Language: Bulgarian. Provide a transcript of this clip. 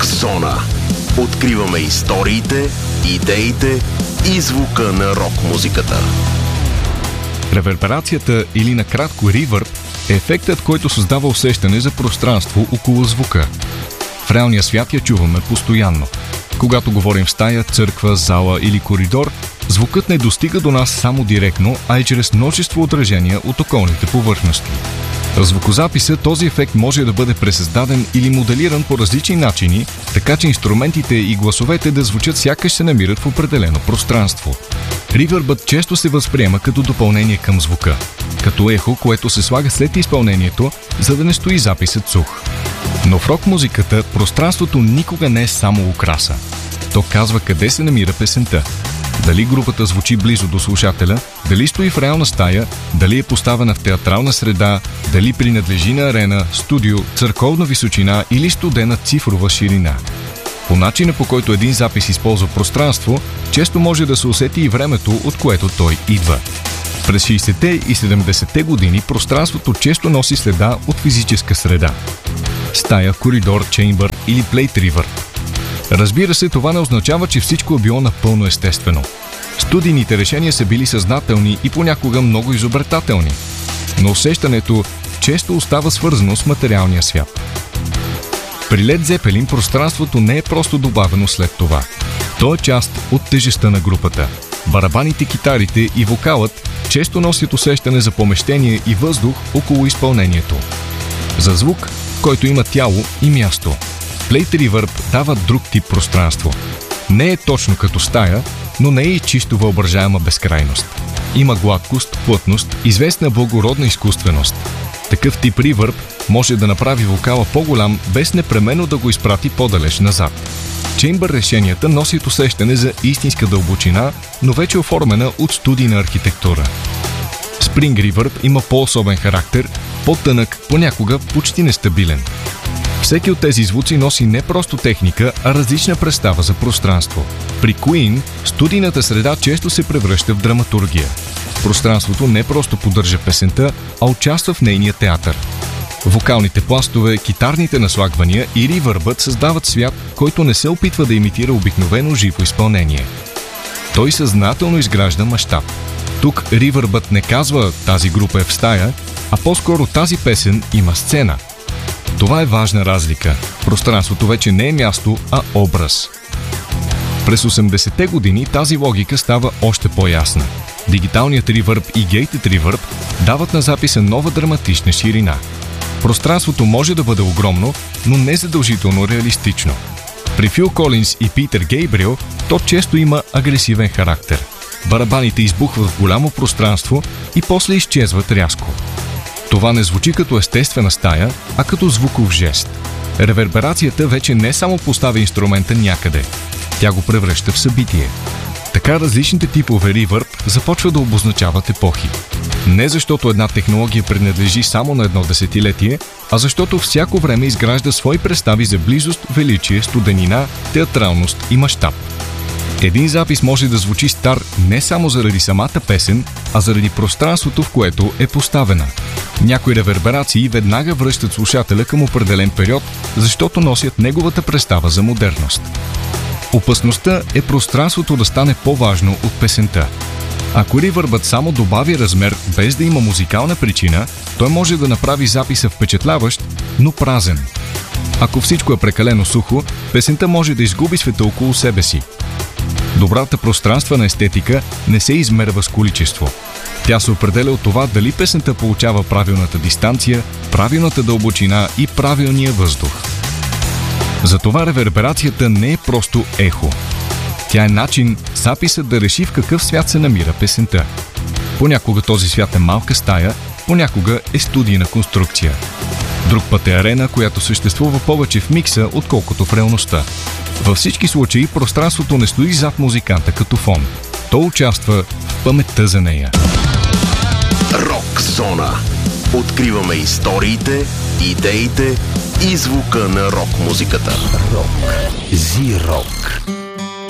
Рок-зона. Откриваме историите, идеите и звука на рок-музиката. Реверберацията или накратко ревърб е ефектът, който създава усещане за пространство около звука. В реалния свят я чуваме постоянно. Когато говорим в стая, църква, зала или коридор, звукът не достига до нас само директно, а и чрез множество отражения от околните повърхности. В звукозаписа този ефект може да бъде пресъздаден или моделиран по различни начини, така че инструментите и гласовете да звучат сякаш се намират в определено пространство. Ревърбът често се възприема като допълнение към звука, като ехо, което се слага след изпълнението, за да не стои записът сух. Но в рок-музиката пространството никога не е само украса. То казва къде се намира песента. Дали групата звучи близо до слушателя, дали стои в реална стая, дали е поставена в театрална среда, дали принадлежи на арена, студио, църковна височина или студена цифрова ширина. По начина, по който един запис използва пространство, често може да се усети и времето, от което той идва. През 60-те и 70-те години пространството често носи следа от физическа среда. Стая, коридор, чеймбър или плейт ревърб. Разбира се, това не означава, че всичко е било напълно естествено. Студийните решения са били съзнателни и понякога много изобретателни, но усещането често остава свързано с материалния свят. При Led Zeppelin пространството не е просто добавено след това. То е част от тежестта на групата. Барабаните, китарите и вокалът често носят усещане за помещение и въздух около изпълнението. За звук, който има тяло и място. Плейт ревърб дава друг тип пространство. Не е точно като стая, но не е и чисто въображаема безкрайност. Има гладкост, плътност, известна благородна изкуственост. Такъв тип ревърб може да направи вокала по-голям, без непременно да го изпрати по-далеч назад. Чеймбър решенията носят усещане за истинска дълбочина, но вече оформена от студийна архитектура. Спринг ревърб има по-особен характер, по-тънък, понякога почти нестабилен. Всеки от тези звуци носи не просто техника, а различна представа за пространство. При Queen студийната среда често се превръща в драматургия. Пространството не просто поддържа песента, а участва в нейния театър. Вокалните пластове, китарните наслагвания и ревърбът създават свят, който не се опитва да имитира обикновено живо изпълнение. Той съзнателно изгражда мащаб. Тук ревърбът не казва "тази група е в стая", а по-скоро "тази песен има сцена". Това е важна разлика. Пространството вече не е място, а образ. През 80-те години тази логика става още по-ясна. Дигиталният ревърб и гейтед ревърб дават на записа нова драматична ширина. Пространството може да бъде огромно, но не задължително реалистично. При Фил Колинс и Питър Гейбриел то често има агресивен характер. Барабаните избухват в голямо пространство и после изчезват рязко. Това не звучи като естествена стая, а като звуков жест. Реверберацията вече не само поставя инструмента някъде, тя го превръща в събитие. Така различните типове ревърб започват да обозначават епохи. Не защото една технология принадлежи само на едно десетилетие, а защото всяко време изгражда свои представи за близост, величие, студенина, театралност и мащаб. Един запис може да звучи стар не само заради самата песен, а заради пространството, в което е поставена. Някои реверберации веднага връщат слушателя към определен период, защото носят неговата представа за модерност. Опасността е пространството да стане по-важно от песента. Ако ревърбът само добави размер без да има музикална причина, той може да направи записа впечатляващ, но празен. Ако всичко е прекалено сухо, песента може да изгуби света около себе си. Добрата пространствена естетика не се измерва с количество. Тя се определя от това дали песента получава правилната дистанция, правилната дълбочина и правилния въздух. Затова реверберацията не е просто ехо. Тя е начин записът да реши в какъв свят се намира песента. Понякога този свят е малка стая, понякога е студийна конструкция. Друг път е арена, която съществува повече в микса, отколкото в реалността. Във всички случаи пространството не стои зад музиканта като фон. То участва в паметта за нея. Рок-зона. Откриваме историите, идеите и звука на рок-музиката. Рок. Зи-рок.